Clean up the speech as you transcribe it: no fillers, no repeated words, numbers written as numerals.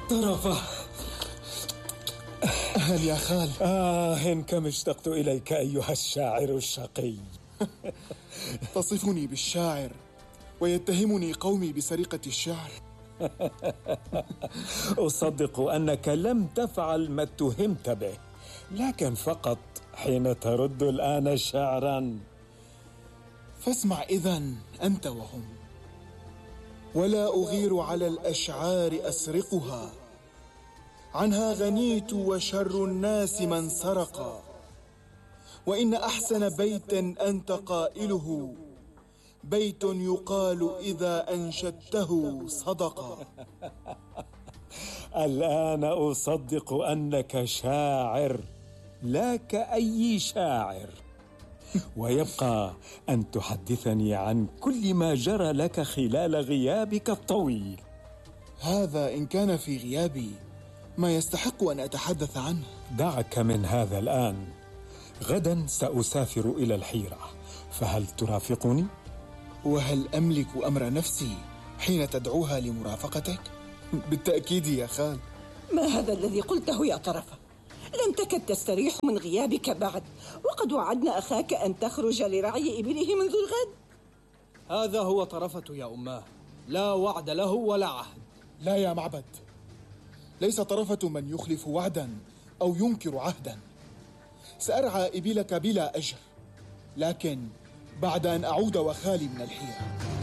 طرفة. أهلا يا خال. كم اشتقت إليك أيها الشاعر الشقي. تصفني بالشاعر ويتهمني قومي بسرقة الشعر. أصدق أنك لم تفعل ما اتهمت به، لكن فقط حين ترد الآن شعرا. فاسمع إذن أنت وهم. ولا أغير على الأشعار أسرقها، عنها غنيت وشر الناس من سرق. وإن أحسن بيت أنت قائله، بيت يقال إذا أنشدته صدق. الآن أصدق أنك شاعر، لا كأي شاعر. ويبقى أن تحدثني عن كل ما جرى لك خلال غيابك الطويل. هذا إن كان في غيابي ما يستحق أن أتحدث عنه. دعك من هذا الآن، غدا سأسافر إلى الحيرة، فهل ترافقني؟ وهل أملك أمر نفسي حين تدعوها لمرافقتك؟ بالتأكيد يا خال. ما هذا الذي قلته يا طرفة؟ لم تكد تستريح من غيابك بعد، وقد وعدنا أخاك أن تخرج لرعي إبله منذ الغد. هذا هو طرفة يا أماه، لا وعد له ولا عهد. لا يا معبد، ليس طرفة من يخلف وعدا أو ينكر عهدا. سأرعى إبلك بلا أجر، لكن بعد أن أعود وخالي من الحيرة.